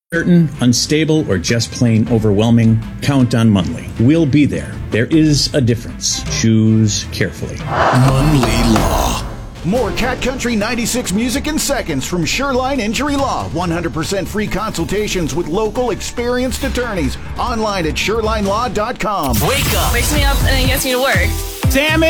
Certain, unstable, or just plain overwhelming, count on Munley. We'll be there. There is a difference. Choose carefully. Munley Law. More Cat Country 96 music in seconds from Shoreline Injury Law. 100% free consultations with local experienced attorneys. Online at ShorelineLaw.com. Wake up. Wakes me up and then gets me to work. Damn it!